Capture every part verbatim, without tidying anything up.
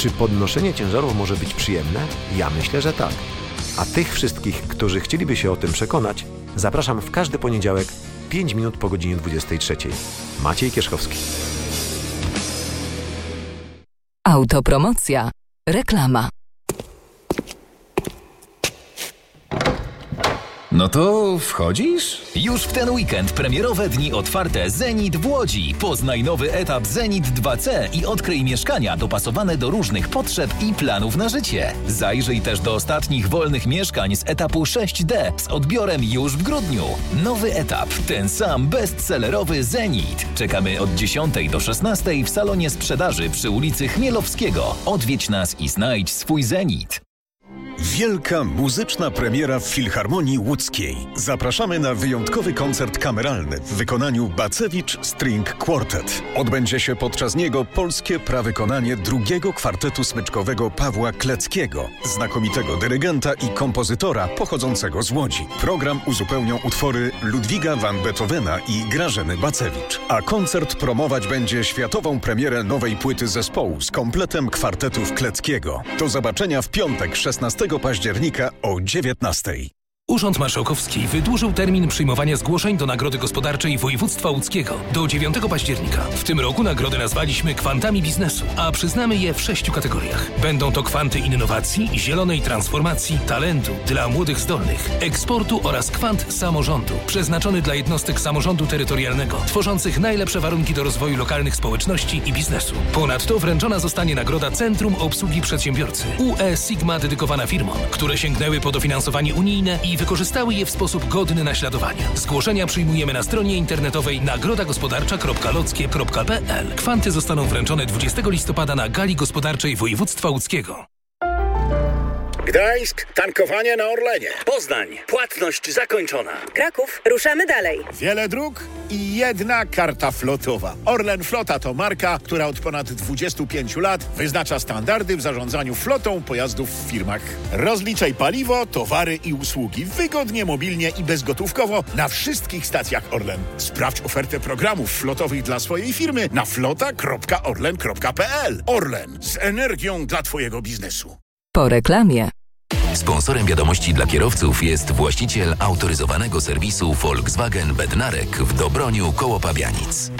Czy podnoszenie ciężarów może być przyjemne? Ja myślę, że tak. A tych wszystkich, którzy chcieliby się o tym przekonać, zapraszam w każdy poniedziałek pięć minut po godzinie dwudziestej trzeciej. Maciej Kierzchowski. Autopromocja. Reklama. No to wchodzisz? Już w ten weekend premierowe dni otwarte Zenit w Łodzi. Poznaj nowy etap Zenit dwa C i odkryj mieszkania dopasowane do różnych potrzeb i planów na życie. Zajrzyj też do ostatnich wolnych mieszkań z etapu sześć D z odbiorem już w grudniu. Nowy etap, ten sam bestsellerowy Zenit. Czekamy od dziesiątej do szesnastej w salonie sprzedaży przy ulicy Chmielowskiego. Odwiedź nas i znajdź swój Zenit. Wielka muzyczna premiera w Filharmonii Łódzkiej. Zapraszamy na wyjątkowy koncert kameralny w wykonaniu Bacewicz String Quartet. Odbędzie się podczas niego polskie prawykonanie drugiego kwartetu smyczkowego Pawła Kleckiego, znakomitego dyrygenta i kompozytora pochodzącego z Łodzi. Program uzupełnią utwory Ludwiga van Beethovena i Grażyny Bacewicz. A koncert promować będzie światową premierę nowej płyty zespołu z kompletem kwartetów Kleckiego. Do zobaczenia w piątek szesnastego października o dziewiętnastej. Urząd Marszałkowski wydłużył termin przyjmowania zgłoszeń do Nagrody Gospodarczej Województwa Łódzkiego do dziewiątego października. W tym roku nagrody nazwaliśmy kwantami biznesu, a przyznamy je w sześciu kategoriach. Będą to kwanty innowacji, zielonej transformacji, talentu dla młodych zdolnych, eksportu oraz kwant samorządu, przeznaczony dla jednostek samorządu terytorialnego, tworzących najlepsze warunki do rozwoju lokalnych społeczności i biznesu. Ponadto wręczona zostanie nagroda Centrum Obsługi Przedsiębiorcy U E Sigma dedykowana firmom, które sięgnęły po dofinansowanie unijne i wykorzystały je w sposób godny naśladowania. Zgłoszenia przyjmujemy na stronie internetowej nagroda gospodarcza kropka lockie kropka p l. Kwanty zostaną wręczone dwudziestego listopada na Gali Gospodarczej Województwa Łódzkiego. Gdańsk, tankowanie na Orlenie. Poznań, płatność zakończona. Kraków, ruszamy dalej. Wiele dróg i jedna karta flotowa. Orlen Flota to marka, która od ponad dwudziestu pięciu lat wyznacza standardy w zarządzaniu flotą pojazdów w firmach. Rozliczaj paliwo, towary i usługi wygodnie, mobilnie i bezgotówkowo na wszystkich stacjach Orlen. Sprawdź ofertę programów flotowych dla swojej firmy na flota kropka orlen kropka p l. Orlen, z energią dla twojego biznesu. Po reklamie. Sponsorem wiadomości dla kierowców jest właściciel autoryzowanego serwisu Volkswagen Bednarek w Dobroniu koło Pabianic.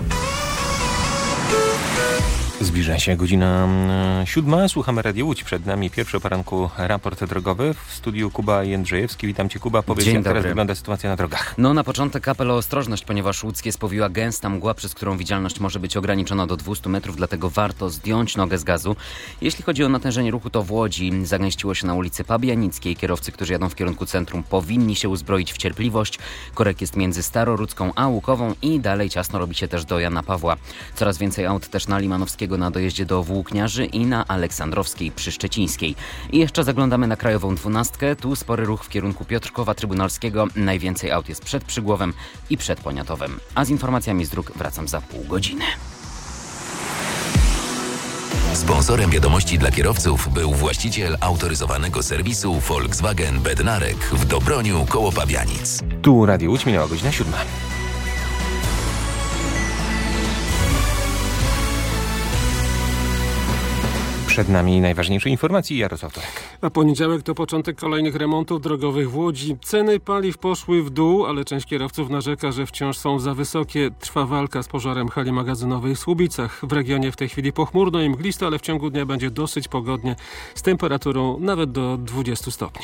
Zbliża się godzina siódma. Słuchamy Radio Łódź. Przed nami pierwszy o poranku raport drogowy. W studiu Kuba Jędrzejewski. Witam Cię, Kuba. Powiedz, Dzień jak dobry. teraz wygląda sytuacja na drogach. No na początek apel o ostrożność, ponieważ łódzkie spowiła gęsta mgła, przez którą widzialność może być ograniczona do dwustu metrów, dlatego warto zdjąć nogę z gazu. Jeśli chodzi o natężenie ruchu, to w Łodzi zagęściło się na ulicy Pabianickiej. Kierowcy, którzy jadą w kierunku centrum, powinni się uzbroić w cierpliwość. Korek jest między Starorudzką a Łukową i dalej ciasno robi się też do Jana Pawła. Coraz więcej aut też na Limanowskiego na dojeździe do Włókniarzy i na Aleksandrowskiej przy Szczecińskiej. I jeszcze zaglądamy na Krajową dwunastkę. Tu spory ruch w kierunku Piotrkowa Trybunalskiego. Najwięcej aut jest przed Przygłowem i przed Poniatowem. A z informacjami z dróg wracam za pół godziny. Sponsorem wiadomości dla kierowców był właściciel autoryzowanego serwisu Volkswagen Bednarek w Dobroniu koło Pabianic. Tu Radio Łódź, minęła godzina siódma. Przed nami najważniejsze informacje. Jarosław Torek. A poniedziałek to początek kolejnych remontów drogowych w Łodzi. Ceny paliw poszły w dół, ale część kierowców narzeka, że wciąż są za wysokie. Trwa walka z pożarem hali magazynowej w Słubicach. W regionie w tej chwili pochmurno i mglisto, ale w ciągu dnia będzie dosyć pogodnie z temperaturą nawet do dwudziestu stopni.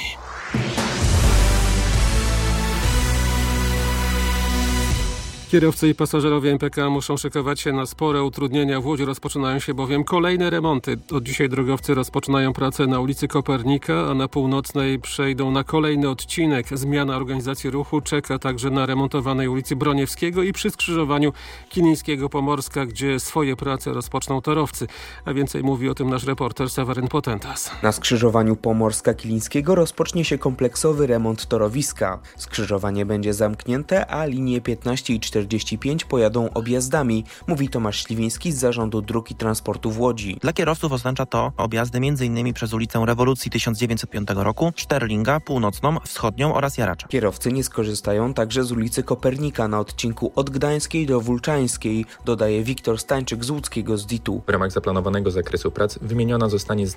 Kierowcy i pasażerowie M P K muszą szykować się na spore utrudnienia. W Łodzi rozpoczynają się bowiem kolejne remonty. Od dzisiaj drogowcy rozpoczynają pracę na ulicy Kopernika, a na Północnej przejdą na kolejny odcinek. Zmiana organizacji ruchu czeka także na remontowanej ulicy Broniewskiego i przy skrzyżowaniu Kilińskiego-Pomorska, gdzie swoje prace rozpoczną torowcy. A więcej mówi o tym nasz reporter Seweryn Potentas. Na skrzyżowaniu Pomorska-Kilińskiego rozpocznie się kompleksowy remont torowiska. Skrzyżowanie będzie zamknięte, a linie piętnaście i czternaście czterdzieści pięć pojadą objazdami, mówi Tomasz Śliwiński z Zarządu Dróg i Transportu w Łodzi. Dla kierowców oznacza to objazdy m.in. przez ulicę Rewolucji tysiąc dziewięćset piątego roku, Szterlinga, Północną, Wschodnią oraz Jaracza. Kierowcy nie skorzystają także z ulicy Kopernika na odcinku od Gdańskiej do Wólczańskiej, dodaje Wiktor Stańczyk z łódzkiego Z D I T-u. W ramach zaplanowanego zakresu prac wymieniona zostanie